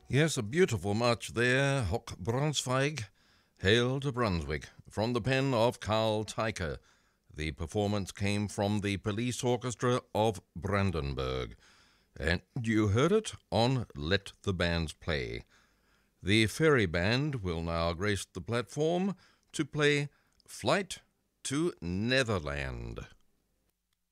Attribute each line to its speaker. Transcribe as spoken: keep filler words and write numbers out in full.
Speaker 1: Yes, a beautiful march there, Hoch Braunschweig, Hail to Brunswick, from the pen of Karl Teicher. The performance came from the Police Orchestra of Brandenburg, and you heard it on Let the Bands Play. The Fairy Band will now grace the platform to play Flight to Netherland.